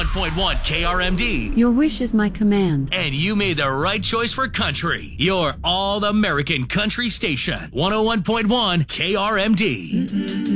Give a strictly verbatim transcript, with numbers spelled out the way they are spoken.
point one K R M D. Your wish is my command. And you made the right choice for country. Your all-American country station. one oh one point one K R M D.